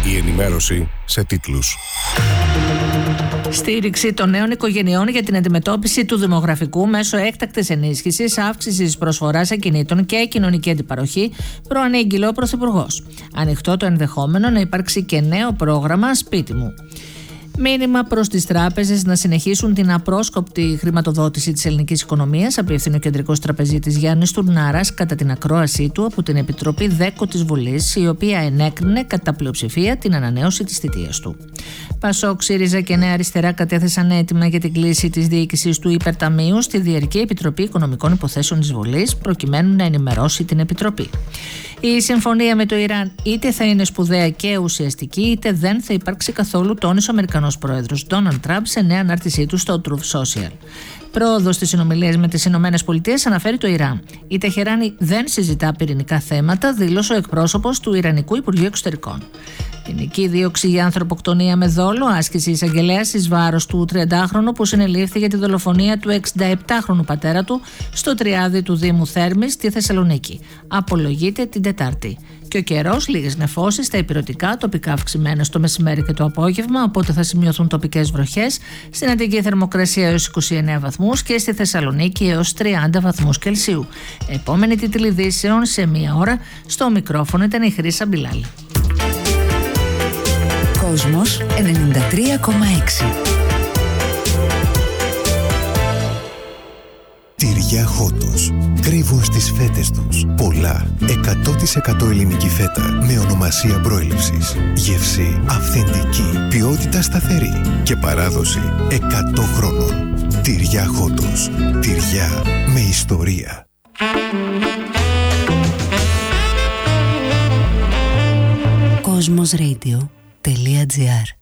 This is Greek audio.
Η ενημέρωση σε τίτλους. Στήριξη των νέων οικογενειών για την αντιμετώπιση του δημογραφικού μέσω έκτακτης ενίσχυσης, αύξησης προσφοράς ακινήτων και κοινωνική αντιπαροχή, προανήγγειλε ο Πρωθυπουργός. Ανοιχτό το ενδεχόμενο να υπάρξει και νέο πρόγραμμα «Σπίτι μου». Μήνυμα προς τις τράπεζες να συνεχίσουν την απρόσκοπτη χρηματοδότηση της ελληνικής οικονομίας, απίευθυνε ο κεντρικός τραπεζίτης Γιάννης Τουρνάρας κατά την ακρόασή του από την Επιτροπή ΔΕΚΟ της Βουλής, η οποία ενέκρινε κατά πλειοψηφία την ανανέωση της θητείας του. Πασόκ, ΣΥΡΙΖΑ και Νέα Αριστερά κατέθεσαν έτοιμα για την κλίση της διοίκησης του Υπερταμείου στη Διαρκή Επιτροπή Οικονομικών Υποθέσεων της Βουλής, προκειμένου να ενημερώσει την Επιτροπή. Η συμφωνία με το Ιράν είτε θα είναι σπουδαία και ουσιαστική, είτε δεν θα υπάρξει καθόλου, τόνισε ο Αμερικανός πρόεδρος Ντόναλντ Τραμπ σε νέα ανάρτησή του στο Truth Social. Πρόοδος στις συνομιλίες με τις ΗΠΑ αναφέρει το Ιράν. Η Τεχεράνη δεν συζητά πυρηνικά θέματα, δήλωσε ο εκπρόσωπος του Ιρανικού Υπουργείου Εξωτερικών. Ποινική δίωξη για ανθρωποκτονία με δόλο, άσκηση εισαγγελέας εις βάρος του 30χρονου που συνελήφθη για τη δολοφονία του 67χρονου πατέρα του στο Τριάδι του Δήμου Θέρμης στη Θεσσαλονίκη. Απολογείται την Τετάρτη. Και ο καιρός, λίγες νεφώσεις στα ηπειρωτικά, τοπικά αυξημένες το μεσημέρι και το απόγευμα, οπότε θα σημειωθούν τοπικές βροχές. Στην Αττική θερμοκρασία έως 29 βαθμούς και στη Θεσσαλονίκη έως 30 βαθμούς Κελσίου. Επόμενη τίτλη ειδήσεων σε μία ώρα. Στο μικρόφωνο ήταν η Χρύσα Μπιλάλη. Κόσμος 93,6. Τυριά Χότος. Κρύβουν στις φέτες τους πολλά 100% ελληνική φέτα με ονομασία προέλευσης. Γεύση αυθεντική, ποιότητα σταθερή και παράδοση 100 χρόνων. Τυριά Χότος. Τυριά με ιστορία. Cosmos Radio.gr